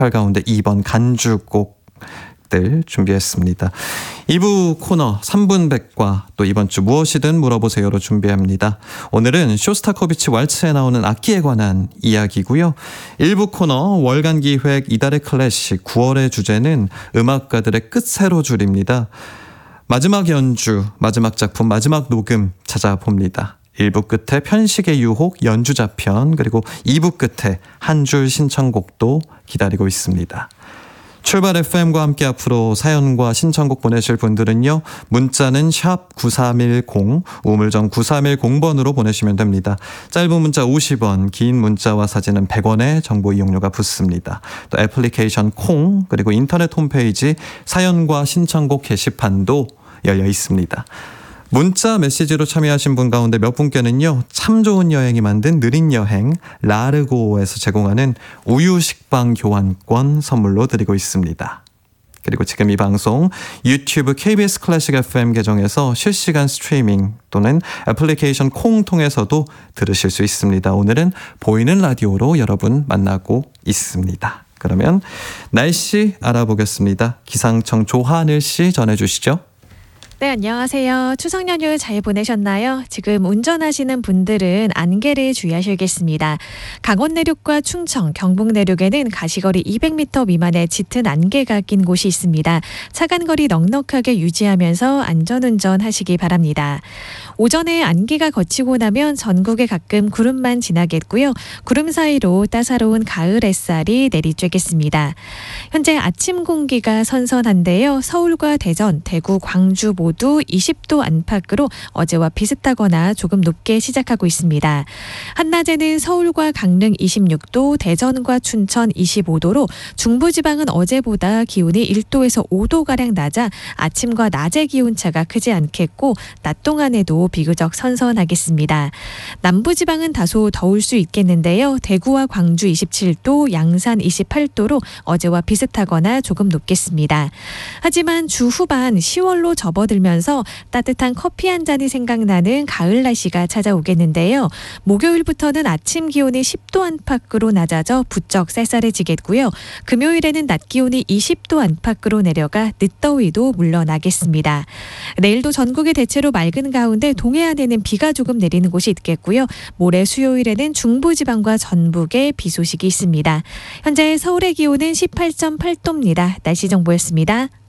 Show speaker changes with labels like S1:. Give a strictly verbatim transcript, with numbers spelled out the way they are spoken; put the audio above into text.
S1: 가운데 이 번 간주곡들 준비했습니다. 이 부 코너 삼 분 백과 또 이번 주 무엇이든 물어보세요로 준비합니다. 오늘은 쇼스타코비치 왈츠에 나오는 악기에 관한 이야기고요. 일 부 코너 월간 기획 이달의 클래식 구월의 주제는 음악가들의 끝세로줄입니다. 마지막 연주, 마지막 작품, 마지막 녹음 찾아봅니다. 일 부 끝에 편식의 유혹 연주자편, 그리고 이 부 끝에 한 줄 신청곡도 기다리고 있습니다. 출발 에프엠과 함께 앞으로 사연과 신청곡 보내실 분들은요. 문자는 샵 구삼일공, 우물정 구삼일공 번으로 보내시면 됩니다. 짧은 문자 오십 원, 긴 문자와 사진은 백 원의 정보 이용료가 붙습니다. 또 애플리케이션 콩, 그리고 인터넷 홈페이지 사연과 신청곡 게시판도 열려 있습니다. 문자 메시지로 참여하신 분 가운데 몇 분께는요. 참 좋은 여행이 만든 느린 여행 라르고에서 제공하는 우유 식빵 교환권 선물로 드리고 있습니다. 그리고 지금 이 방송 유튜브 케이비에스 클래식 에프엠 계정에서 실시간 스트리밍 또는 애플리케이션 콩 통해서도 들으실 수 있습니다. 오늘은 보이는 라디오로 여러분 만나고 있습니다. 그러면 날씨 알아보겠습니다. 기상청 조하늘 씨 전해주시죠.
S2: 네, 안녕하세요. 추석 연휴 잘 보내셨나요? 지금 운전하시는 분들은 안개를 주의하셔야겠습니다. 강원 내륙과 충청, 경북 내륙에는 가시거리 이백 미터 미만의 짙은 안개가 낀 곳이 있습니다. 차간거리 넉넉하게 유지하면서 안전운전 하시기 바랍니다. 오전에 안개가 걷히고 나면 전국에 가끔 구름만 지나겠고요. 구름 사이로 따사로운 가을 햇살이 내리쬐겠습니다. 현재 아침 공기가 선선한데요. 서울과 대전, 대구, 광주 모두 이십 도 안팎으로 어제와 비슷하거나 조금 높게 시작하고 있습니다. 한낮에는 서울과 강릉 이십육 도, 대전과 춘천 이십오 도로 중부지방은 어제보다 기온이 일 도에서 오 도가량 낮아 아침과 낮의 기온차가 크지 않겠고 낮 동안에도 비교적 선선하겠습니다. 남부지방은 다소 더울 수 있겠는데요. 대구와 광주 이십칠 도, 양산 이십팔 도로 어제와 비슷하거나 조금 높겠습니다. 하지만 주 후반 시월로 접어들면서 따뜻한 커피 한 잔이 생각나는 가을 날씨가 찾아오겠는데요. 목요일부터는 아침 기온이 십 도 안팎으로 낮아져 부쩍 쌀쌀해지겠고요. 금요일에는 낮 기온이 이십 도 안팎으로 내려가 늦더위도 물러나겠습니다. 내일도 전국이 대체로 맑은 가운데 동해안에는 비가 조금 내리는 곳이 있겠고요. 모레 수요일에는 중부지방과 전북에 비 소식이 있습니다. 현재 서울의 기온은 십팔 점 팔 도입니다. 날씨 정보였습니다.